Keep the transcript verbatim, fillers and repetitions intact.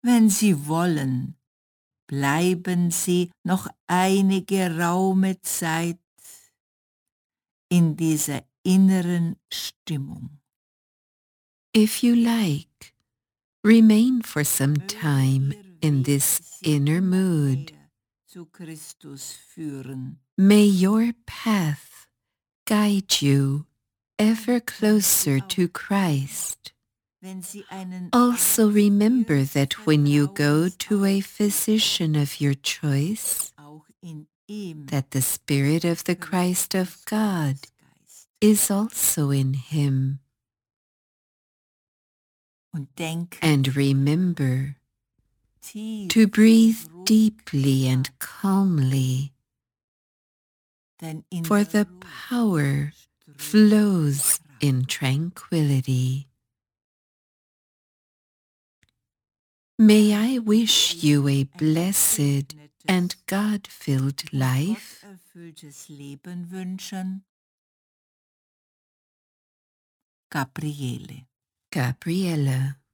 Wenn Sie wollen, bleiben Sie noch einige raume Zeit in dieser inneren Stimmung. If you like, remain for some time in this inner mood. Zu Christus führen. May your path guide you ever closer to Christ. Also remember that when you go to a physician of your choice, that the Spirit of the Christ of God is also in him. And remember to breathe deeply and calmly, for the power flows in tranquility. May I wish you a blessed and God-filled life. Gabriele. Gabriele.